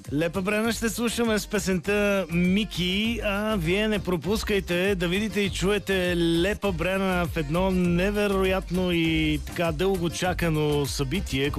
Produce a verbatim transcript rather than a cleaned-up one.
Лепа Брена ще слушаме с песента Мики, а вие не пропускайте да видите и чуете Лепа Брена в едно невероятно и така дълго чакано събитие,